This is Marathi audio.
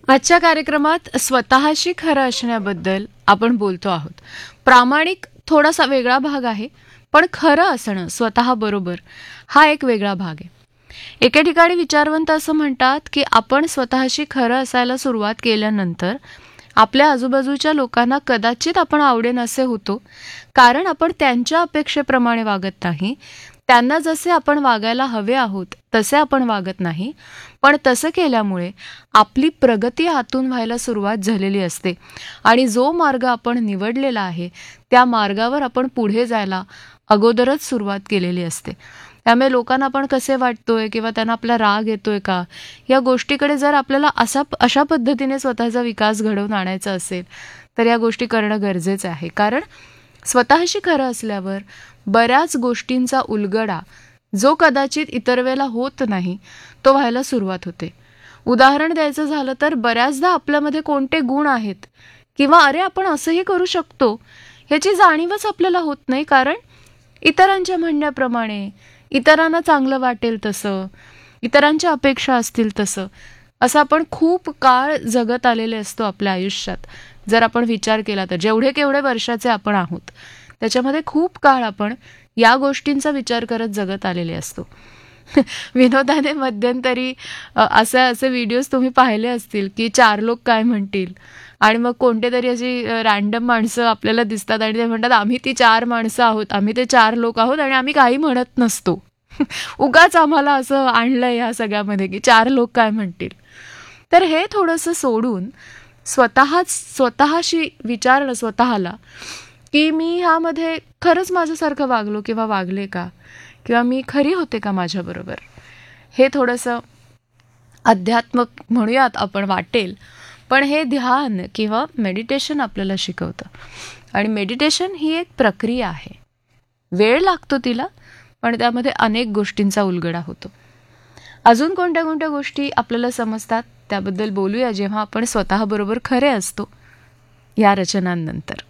आजच्या कार्यक्रमात स्वतःशी खरं असण्याबद्दल आपण बोलतो आहोत. प्रामाणिक थोडासा वेगळा भाग आहे, पण खरं असणं स्वतःबरोबर हा एक वेगळा भाग आहे. एके ठिकाणी विचारवंत असं म्हणतात की आपण स्वतःशी खरं असायला सुरुवात केल्यानंतर आपल्या आजूबाजूच्या लोकांना कदाचित आपण आवडेन असे होतो, कारण आपण त्यांच्या अपेक्षेप्रमाणे वागत नाही. त्यांना जसे आपण वागायला हवे आहोत तसे आपण वागत नाही. पण तसं केल्यामुळे आपली प्रगती हातून व्हायला सुरुवात झालेली असते आणि जो मार्ग आपण निवडलेला आहे त्या मार्गावर आपण पुढे जायला अगोदरच सुरुवात केलेली असते. त्यामुळे लोकांना आपण कसे वाटतोय किंवा त्यांना आपला राग येतोय का, या गोष्टीकडे जर आपल्याला अशा पद्धतीने स्वतःचा विकास घडवून आणायचा असेल तर या गोष्टी करणं गरजेचं आहे. कारण स्वतःशी खरं असल्यावर बऱ्याच गोष्टींचा उलगडा जो कदाचित इतर वेळेला होत नाही तो व्हायला सुरुवात होते. उदाहरण द्यायचं झालं तर बऱ्याचदा आपल्यामध्ये कोणते गुण आहेत किंवा अरे आपण असंही करू शकतो ह्याची जाणीवच आपल्याला होत नाही. कारण इतरांच्या म्हणण्याप्रमाणे, इतरांना चांगलं वाटेल तसं, इतरांच्या अपेक्षा असतील तसं, असं आपण खूप काळ जगत आलेले असतो आपल्या आयुष्यात. जर आपण विचार केला तर जेवढे केवढे वर्षाचे आपण आहोत त्याच्यामध्ये खूप काळ आपण या गोष्टींचा विचार करत जगत आलेले असतो. विनोदाने मध्यंतरी असे व्हिडिओज तुम्ही पाहिले असतील की 4 लोक काय म्हणतील, आणि मग कोणते तरी अशी रॅन्डम माणसं आपल्याला दिसतात आणि ते म्हणतात आम्ही ती 4 माणसं आहोत, आम्ही ते 4 लोक आहोत आणि आम्ही काही म्हणत नसतो. उगाच आम्हाला असं आणलंय ह्या सगळ्यामध्ये की 4 लोक काय म्हणतील. तर हे थोडंसं सोडून स्वतःशी विचारणं स्वतःला की मी ह्यामध्ये खरंच माझ्यासारखं वागलो किंवा वागले का, किंवा मी खरी होते का माझ्याबरोबर, हे थोडंसं अध्यात्मक म्हणूयात आपण वाटेल. पण हे ध्यान किंवा मेडिटेशन आपल्याला शिकवतं. आणि मेडिटेशन ही एक प्रक्रिया आहे, वेळ लागतो तिला, पण त्यामध्ये अनेक गोष्टींचा उलगडा होतो. अजून कोणत्या कोणत्या गोष्टी आपल्याला समजतात त्याबद्दल बोलूया जेव्हा आपण स्वतःबरोबर खरे असतो या रचनांनंतर.